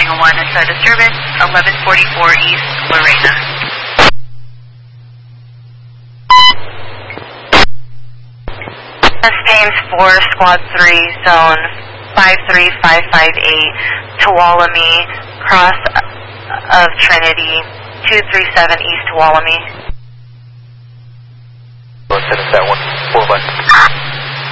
1, it's a disturbance, 1144 East Lorena. Staines 4, Squad 3, Zone 53558, Tuolumne, cross of Trinity, 237 East Tuolumne. 177 1, 4 bus.